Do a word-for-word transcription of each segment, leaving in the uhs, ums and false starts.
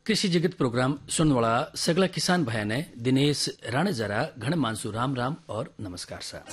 कृषि जगत प्रोग्राम सुनने वाला सगला किसान भाई ने दिनेश राणे जरा घण मानसू राम राम और नमस्कार सा।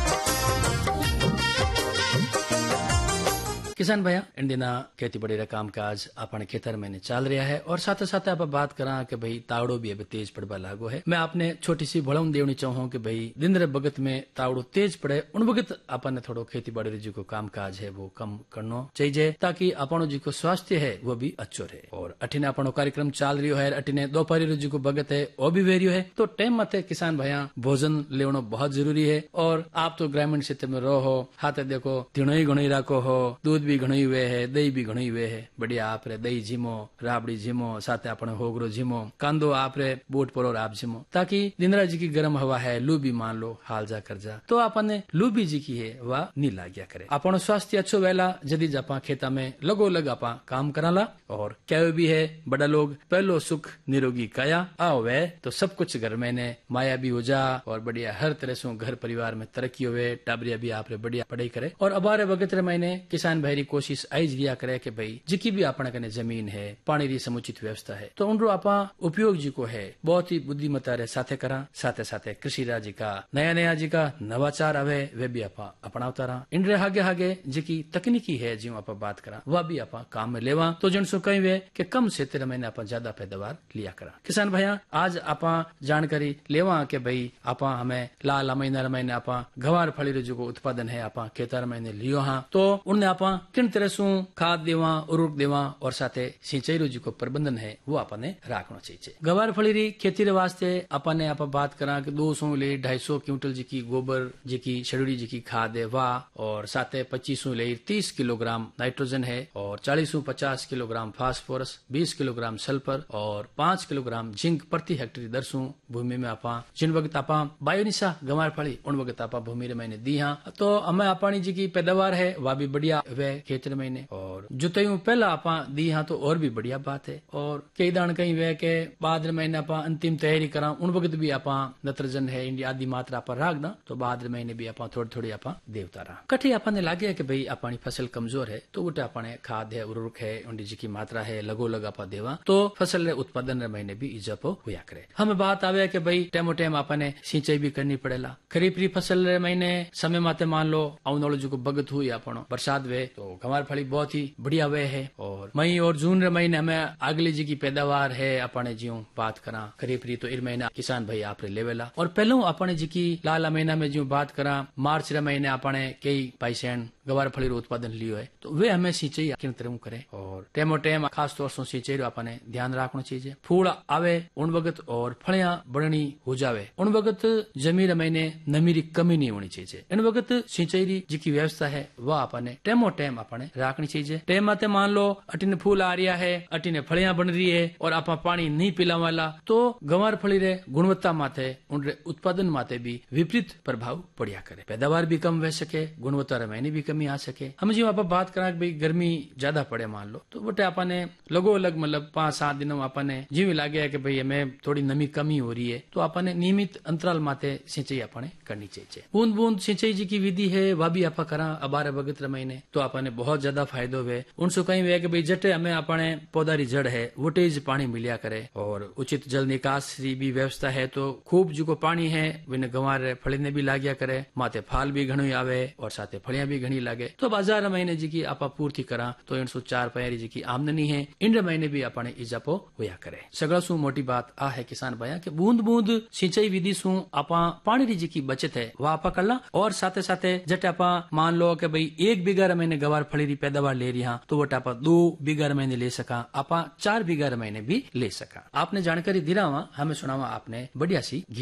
किसान भैया इन दिना खेती बड़ी काम काज अपने खेतर में चल रहा है और साथ साथ आप बात करा कि भाई तावड़ो भी अभी तेज पड़वा लागो है। मैं आपने छोटी सी भड़ाऊं देवनी चाहूँ कि भाई दिन रे बगत में तावड़ो तेज पड़े उन बगत अपन थोड़ो खेती बाड़ी जी को काम काज है वो कम करना चाहिए ताकि अपनो जी को स्वास्थ्य है वो भी अच्छो रहे। और अठिने अपनो कार्यक्रम चल रही है, अठिने दोपहर जी को बगत है वो भी वेरियो है, तो टाइम मते किसान भैया भोजन लेवनो बहुत जरूरी है। और आप तो ग्रामीण क्षेत्र में रहो हाथे देखो तिणो ही घणो राखो हो, दूध भी घणो हुए है, दही भी घणो हुए है, बढ़िया आप रे दही झीमो, राबड़ी झीमो, साथे अपने होगरो झीमो, कांदो आप रे बोट परोर आप झीमो, ताकि दिनरा जी की गर्म हवा है लू भी मान लो हाल जा कर जा तो अपने लू भी जी की है वह नी लाग्या करे। अपनो स्वास्थ्य अच्छो वेला जदी जपा खेता में लगो लग आपा काम कराला। और क्या भी है बड़ा लोग पहलो सुख निरोगी काया आओ वे तो सब कुछ घर में ने माया भी हो जा और बढ़िया हर तरह से घर परिवार में तरक्की होवे, टाबरिया भी आप रे बढ़िया पढ़ाई करे। और अबारे वगत रे महीने किसान भाई कोशिश आइज लिया करे कि भाई जिकी भी अपने कने जमीन है पानी री समुचित व्यवस्था है तो उनरो आपा उपयोग जी को है बहुत ही बुद्धिमता रे साथे करा। साथे साथे कृषि राज्य का नया नया जी का नवाचार आवे वे भी आपा अपनावता रहा। इनरे आगे आगे जिकी तकनीकी है जो आपा बात करा वह भी आपा काम में लेवा तो जन सो कही वे कि कम क्षेत्र में आपा ज्यादा पैदावार लिया करा। किसान भैया आज आपा जानकारी लेवा कि भाई आपा हमें लाल महीना महीने आपा गवार फली रे जो उत्पादन है आपा खेतर महीने लियो हाँ तो उनने आपा किन तरह सु खाद देवा उर्वरक देवा और साथे सिंचाई रो जी को प्रबंधन है वो अपने राखना चाहिए। गवार फली री खेती रे वास्ते अपने आप बात करा कि दो सौ ले ढाई सौ क्विंटल जी की गोबर जी की शरीरी जी की खाद है वाह और साथे पच्चीस सौ ले तीस किलोग्राम नाइट्रोजन है और चालीस सौ पचास किलोग्राम फास्फोरस, बीस किलोग्राम सल्फर और पांच किलोग्राम जिंक प्रति हेक्टेयर दरसू भूमि में आपा जिन वक्त आपा बायोनिशा गवार फली उन वक्त आपा भूमि रे मैंने दी हाँ तो हमें अपनी जी की पैदावार है वह भी बढ़िया वे खेतर महीने और जुताई पहला आपा दी हाँ तो और भी बढ़िया बात है। और कई दान कहीं वे के बाद महीने आपा अंतिम तैयारी करा उन वक्त भी आपा नत्रजन है इंडिया आदि मात्रा आपा राख दा तो बाद महीने भी आपा थोड़ी थोड़ी आपा देवता रहा। कठी आपा ने लागे कि भाई अपनी फसल कमजोर है तो उठे अपने खाद है उर्वरक है उनकी जी की मात्रा है लगो लग आपा देवा तो फसल रे उत्पादन महीने भी इजाफो हुआ करे। हमें बात आवे कि भाई टेमो टेम आपने सिंचाई भी करनी पड़ेला। खरीफ री फसल रे महीने समय माते मान लो आउन जो बगत हुई आपनो बरसात वे तो गंवार फली बहुत ही बढ़िया वे है। और मई और जून रे महीने हमें अगली जी की पैदावार है अपने जी बात करा खरीफ री तो इस महीना किसान भाई आप लेवेला। और पहलो अपने जी की लाल महीना में जो बात करा मार्च रे महीने अपने कई पाइसेंट गवार फली रो उत्पादन लियो है तो वे हमें सिंचाई किन तरह करे और टेमो टेम खास तौर से सिंचाई रो अपने ध्यान रखना चाहिए। फूल आवे उन वक्त और फलियां बढ़नी हो जावे उन वक्त जमीन महीने नमी री कमी नहीं होनी चाहिए। इन वक्त सिंचाई री जी की व्यवस्था है वह अपने टेमो टेम अपने रखनी चाहिए। टेम माते मान लो अटिने फूल आ रहा है अटिने फलियां बन रही है और आप पानी नहीं पिला वाला तो गंवार फली रे गुणवत्ता माते उन उत्पादन माते भी विपरीत प्रभाव पड़िया करे। पैदावार भी कम रह सके, गुणवत्ता रे मैंने भी कमी आ सके। हम जो आप बात करा भाई गर्मी ज्यादा पड़े मान लो तो बटे अपने लगो अलग मतलब पांच सात दिनों अपने जीव लागे है कि भाई हमें थोड़ी नमी कमी हो रही है तो अपने नियमित अंतराल माते सिंचाई अपने करनी चाहिए। बूंद बूंद सिंचाई जी की विधि है वह भी आप करा अबारह बगत महीने तो अपने बहुत ज्यादा फायदो हुए उनसे कहीं वे कि भाई जटे हमें अपने पौधा री जड़ है वो तेज पानी मिलिया करे और उचित जल निकास की भी व्यवस्था है तो खूब जो पानी है विन गंवार फली ने भी लाग्या करे माते फाल भी घणो आवे और साथे फलियां भी घनी लागे तो बाजार महीने जी की आपा पूर्ति करा तो इन सौ चार पैरी जी की आमदनी है इन महीने भी अपने इजाफो हुआ करे। सगड़ा सु मोटी बात आ है किसान भाई कि बूंद बूंद सिंचाई विधि सु आपा पानी री जी की बचत है वह आपा करला। और साथे साथे जटे आपा मान लो कि भाई एक बीघा महीने गवार फली री पैदावार ले रही हाँ तो वो टापा दो बीघा महीने ले सका आपा चार बीघा महीने भी ले सका। आपने जानकारी दिलावा हमें सुनावा आपने बढ़िया सी